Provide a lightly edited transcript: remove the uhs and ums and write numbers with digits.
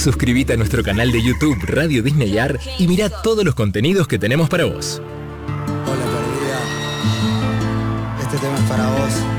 suscríbete a nuestro canal de YouTube Radio Disney Art y mira todos los contenidos que tenemos para vos. Hola, perdida. Este tema es para vos.